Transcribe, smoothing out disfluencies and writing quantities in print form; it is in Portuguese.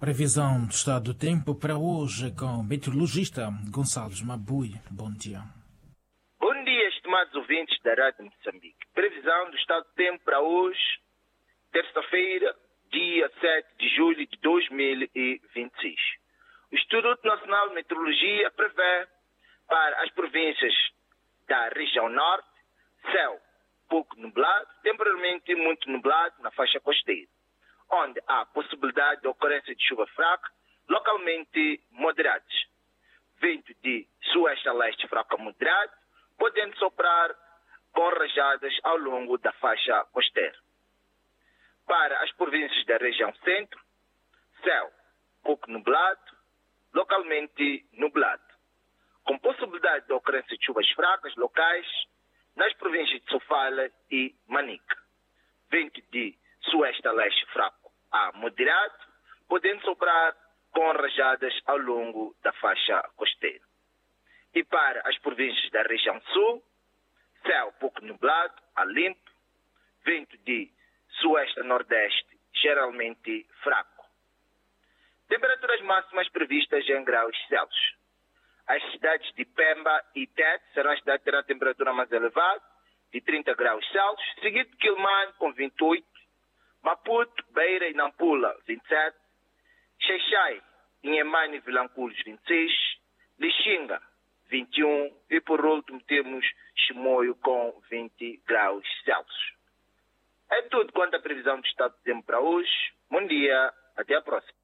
Previsão do estado do tempo para hoje com o meteorologista Gonçalves Mabui. Bom dia. Bom dia, estimados ouvintes da Rádio Moçambique. Previsão do estado do tempo para hoje, terça-feira, dia 7 de julho de 2026. O Instituto Nacional de Meteorologia prevê para as províncias da região norte, céu pouco nublado, temporariamente muito nublado na faixa costeira, onde há possibilidade de ocorrência de chuva fraca, localmente moderados. Vento de sueste a leste fraco a moderado, podendo soprar com rajadas ao longo da faixa costeira. Para as províncias da região centro, céu pouco nublado, localmente nublado, com possibilidade de ocorrência de chuvas fracas locais nas províncias de Sofala e Manica. Vento de sueste a leste fraco a moderado, podendo soprar com rajadas ao longo da faixa costeira. E para as províncias da região sul, céu pouco nublado a limpo, vento de sueste a nordeste geralmente fraco. Temperaturas máximas previstas em graus Celsius. As cidades de Pemba e Tete serão as cidades que terão a temperatura mais elevada, de 30 graus Celsius, seguido de Quilmane com 28, Maputo, Beira e Nampula, 27, Xai-Xai, Inhemane e Vilanculos, 26, Lixinga, 21 e por último temos Chimoio com 20 graus Celsius. É tudo quanto a previsão do estado de tempo para hoje. Bom dia, até a próxima.